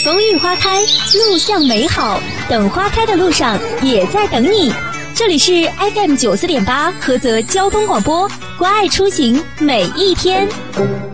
风韵花开，路向美好，等花开的路上也在等你。这里是 FM 94.8菏泽交通广播，关爱出行每一天。